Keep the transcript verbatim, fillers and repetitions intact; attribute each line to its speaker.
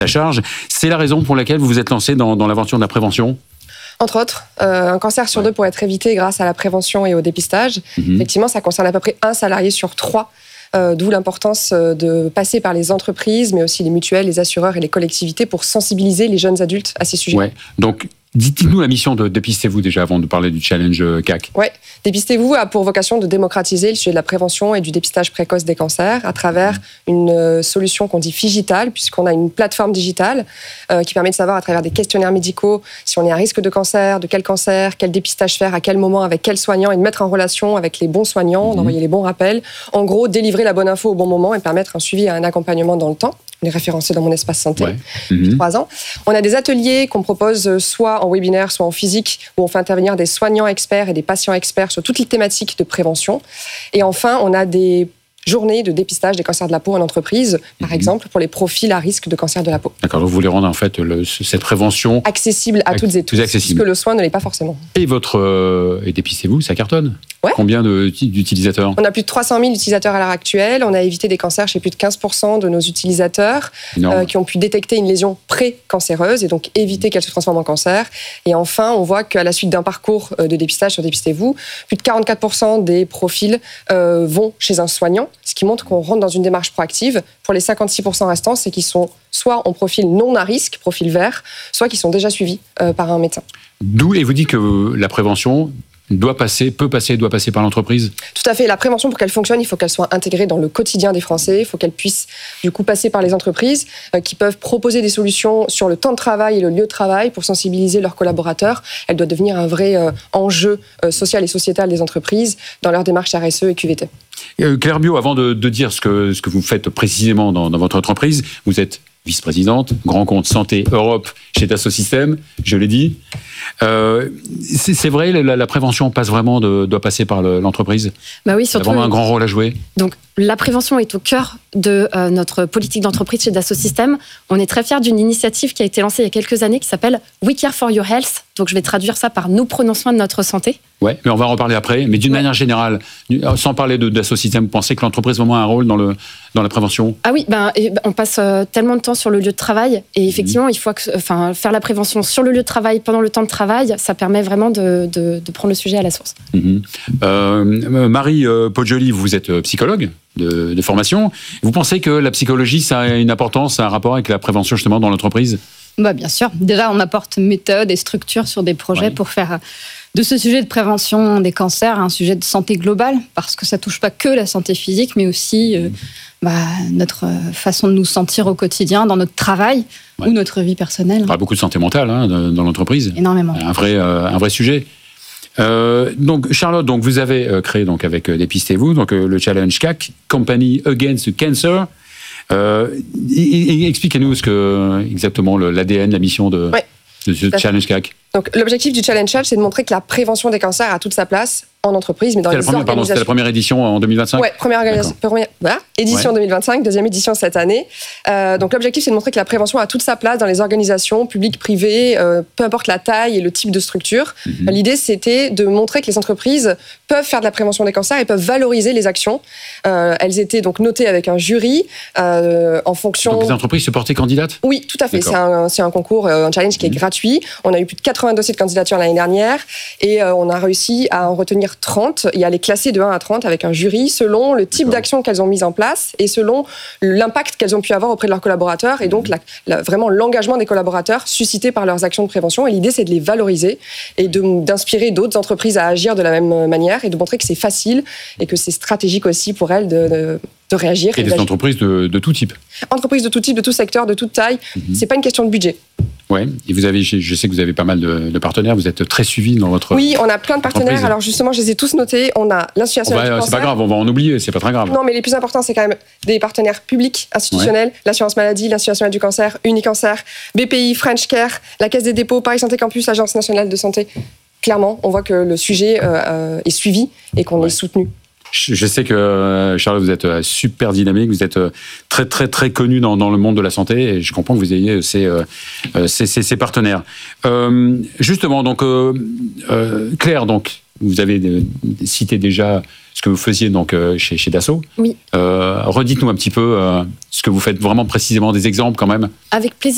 Speaker 1: la charge. C'est la raison pour laquelle vous vous êtes lancé dans, dans l'aventure de la prévention ?
Speaker 2: Entre autres, euh, un cancer sur deux pourrait être évité grâce à la prévention et au dépistage. Mmh. Effectivement, ça concerne à peu près un salarié sur trois, euh, d'où l'importance de passer par les entreprises, mais aussi les mutuelles, les assureurs et les collectivités pour sensibiliser les jeunes adultes à ces sujets.
Speaker 1: Ouais. Donc, dites-nous la mission de Dépistez-vous déjà avant de parler du challenge C A C.
Speaker 2: Oui, Dépistez-vous a pour vocation de démocratiser le sujet de la prévention et du dépistage précoce des cancers à travers une solution qu'on dit Figital, puisqu'on a une plateforme digitale euh, qui permet de savoir à travers des questionnaires médicaux si on est à risque de cancer, de quel cancer, quel dépistage faire, à quel moment, avec quel soignant, et de mettre en relation avec les bons soignants, mmh. d'envoyer les bons rappels. En gros, délivrer la bonne info au bon moment et permettre un suivi et un accompagnement dans le temps. On est référencé dans mon espace santé
Speaker 1: ouais.
Speaker 2: depuis
Speaker 1: mmh.
Speaker 2: trois ans. On a des ateliers qu'on propose soit en webinaire, soit en physique, où on fait intervenir des soignants experts et des patients experts sur toutes les thématiques de prévention. Et enfin, on a des journées de dépistage des cancers de la peau en entreprise, par mmh. exemple, pour les profils à risque de cancer de la peau.
Speaker 1: D'accord, donc vous voulez rendre en fait le, cette prévention
Speaker 2: accessible à toutes et tous,
Speaker 1: accessible.
Speaker 2: Parce que le soin ne l'est pas forcément.
Speaker 1: Et votre euh, et Dépistez-vous, ça cartonne.
Speaker 2: Ouais.
Speaker 1: Combien de, d'utilisateurs ?
Speaker 2: On a plus de trois cent mille utilisateurs à l'heure actuelle. On a évité des cancers chez plus de quinze pour cent de nos utilisateurs euh, qui ont pu détecter une lésion pré-cancéreuse et donc éviter qu'elle se transforme en cancer. Et enfin, on voit qu'à la suite d'un parcours de dépistage sur Dépistez-vous, plus de quarante-quatre pour cent des profils euh, vont chez un soignant, ce qui montre qu'on rentre dans une démarche proactive. Pour les cinquante-six pour cent restants, c'est qu'ils sont soit en profil non à risque, profil vert, soit qu'ils sont déjà suivis euh, par un médecin.
Speaker 1: D'où, et vous dites que la prévention doit passer, peut passer, doit passer par l'entreprise ?
Speaker 2: Tout à fait. La prévention, pour qu'elle fonctionne, il faut qu'elle soit intégrée dans le quotidien des Français. Il faut qu'elle puisse, du coup, passer par les entreprises euh, qui peuvent proposer des solutions sur le temps de travail et le lieu de travail pour sensibiliser leurs collaborateurs. Elle doit devenir un vrai euh, enjeu euh, social et sociétal des entreprises dans leur démarche R S E et Q V T.
Speaker 1: Euh, Claire Biot, avant de, de dire ce que, ce que vous faites précisément dans, dans votre entreprise, vous êtes vice-présidente, grand compte santé Europe chez Dassault Systèmes, je l'ai dit. Euh, c'est, c'est vrai, la, la prévention passe vraiment de, doit passer par le, l'entreprise.
Speaker 3: Bah oui, surtout.
Speaker 1: Il y a vraiment un grand rôle à jouer.
Speaker 3: Donc, la prévention est au cœur de euh, notre politique d'entreprise chez Dassault Systèmes. On est très fiers d'une initiative qui a été lancée il y a quelques années qui s'appelle We Care for Your Health. Donc, je vais traduire ça par Nous prenons soin de notre santé.
Speaker 1: Ouais, mais on va en reparler après. Mais d'une ouais. manière générale, sans parler de Dassault Systèmes, vous pensez que l'entreprise a vraiment un rôle dans, le, dans la prévention ?
Speaker 3: Ah oui, ben, et, ben, on passe euh, tellement de temps sur le lieu de travail. Et effectivement, mmh. il faut que, enfin, faire la prévention sur le lieu de travail, pendant le temps de travail, ça permet vraiment de, de, de prendre le sujet à la source.
Speaker 1: Mmh. Euh, Marie euh, Poggioli, vous êtes psychologue de, de formation. Vous pensez que la psychologie, ça a une importance, un rapport avec la prévention justement dans l'entreprise ?
Speaker 4: Bah, bien sûr. Déjà, on apporte méthode et structure sur des projets oui. pour faire de ce sujet de prévention des cancers un sujet de santé globale, parce que ça ne touche pas que la santé physique, mais aussi euh, bah, notre façon de nous sentir au quotidien, dans notre travail ouais. ou notre vie personnelle.
Speaker 1: On parle beaucoup de santé mentale hein, dans l'entreprise.
Speaker 4: Énormément.
Speaker 1: Un vrai, euh, un vrai sujet. Euh, donc Charlotte, donc vous avez euh, créé donc avec euh, Dépistez-vous donc euh, le challenge C A C, Company Against Cancer. Euh, et, et, expliquez-nous ce que exactement le, l'A D N, la mission de, ouais, de ce challenge C A C.
Speaker 2: Donc l'objectif du challenge C A C, c'est de montrer que la prévention des cancers a toute sa place en entreprise, mais dans
Speaker 1: c'était
Speaker 2: les
Speaker 1: la première,
Speaker 2: organisations.
Speaker 1: Pardon, c'était la première édition en deux mille vingt-cinq.
Speaker 2: Ouais, première, organis- première voilà, édition ouais. deux mille vingt-cinq, deuxième édition cette année. Euh, donc l'objectif, c'est de montrer que la prévention a toute sa place dans les organisations publiques, privées, euh, peu importe la taille et le type de structure. Mm-hmm. L'idée, c'était de montrer que les entreprises peuvent faire de la prévention des cancers et peuvent valoriser les actions. Euh, elles étaient donc notées avec un jury euh, en fonction.
Speaker 1: Donc les entreprises se portaient candidates ?
Speaker 2: Oui, tout à fait. C'est un, c'est un concours, un challenge qui est mm-hmm. gratuit. On a eu plus de quatre-vingts dossiers de candidature l'année dernière et euh, on a réussi à en retenir trente. Il y a les classés de un à trente avec un jury selon le type D'accord. d'action qu'elles ont mise en place et selon l'impact qu'elles ont pu avoir auprès de leurs collaborateurs et donc la, la, vraiment l'engagement des collaborateurs suscité par leurs actions de prévention. Et l'idée, c'est de les valoriser et de, d'inspirer d'autres entreprises à agir de la même manière et de montrer que c'est facile et que c'est stratégique aussi pour elles de, de, de réagir.
Speaker 1: Et, et des d'agir. Entreprises de, de tout type.
Speaker 2: Entreprises de tout type, de tout secteur, de toute taille. Mm-hmm. C'est pas une question de budget.
Speaker 1: Ouais. Et vous avez, je sais que vous avez pas mal de, de partenaires. Vous êtes très suivis dans votre.
Speaker 2: Oui, on a plein de partenaires. Entreprise. Alors justement, je les ai tous notés. On a l'Institut national du cancer.
Speaker 1: C'est pas grave, on va en oublier. C'est pas très grave.
Speaker 2: Non, mais les plus importants, c'est quand même des partenaires publics, institutionnels, ouais. l'assurance maladie, l'Institut national du cancer, Unicancer, B P I, French Care, la Caisse des dépôts, Paris Santé Campus, l'Agence nationale de santé. Clairement, on voit que le sujet euh, est suivi et qu'on ouais. est soutenu.
Speaker 1: Je sais que, Charlotte, vous êtes super dynamique, vous êtes très, très, très connu dans, dans le monde de la santé et je comprends que vous ayez ces, ces, ces, ces partenaires. Euh, justement, donc, euh, Claire, donc, vous avez cité déjà ce que vous faisiez donc, chez, chez Dassault.
Speaker 3: Oui.
Speaker 1: Euh, redites-nous un petit peu euh, ce que vous faites vraiment précisément, des exemples quand même.
Speaker 3: Avec plaisir.